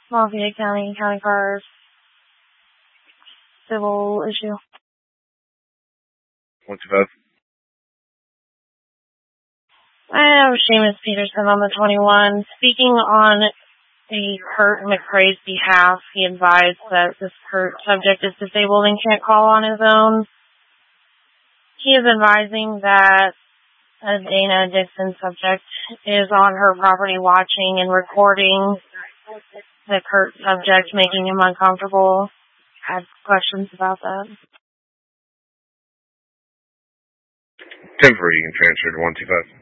Lafayette County, County Cars, civil issue. 125. I have Seamus Peterson on the 21. Speaking on the Kurt McRae's behalf, he advised that this Kurt subject is disabled and can't call on his own. He is advising that a Dana Dixon subject is on her property watching and recording the Kurt subject, making him uncomfortable. I have questions about that. 10-4, you can transfer to 125.